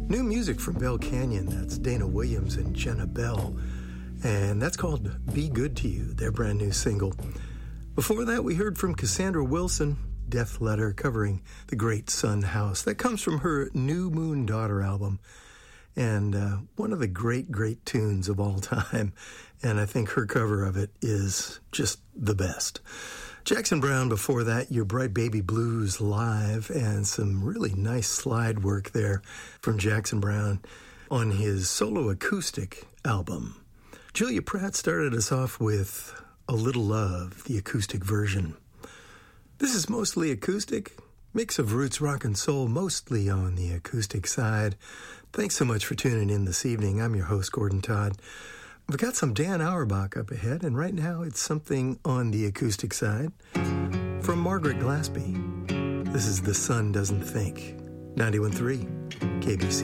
New music from Bell Canyon, that's Dana Williams and Jenna Bell. And that's called Be Good to You, their brand new single. Before that, we heard from Cassandra Wilson, Death Letter, covering The Great Sun House. That comes from her New Moon Daughter album. And one of the great, great tunes of all time. And I think her cover of it is just the best. Jackson Browne before that, Your Bright Baby Blues live, and some really nice slide work there from Jackson Browne on his solo acoustic album. Julia Pratt started us off with A Little Love, the acoustic version. This is mostly acoustic, mix of roots, rock, and soul, mostly on the acoustic side. Thanks so much for tuning in this evening. I'm your host, Gordon Todd. We've got some Dan Auerbach up ahead, and right now it's something on the acoustic side from Margaret Glaspie. This is The Sun Doesn't Think, 91.3 KBC.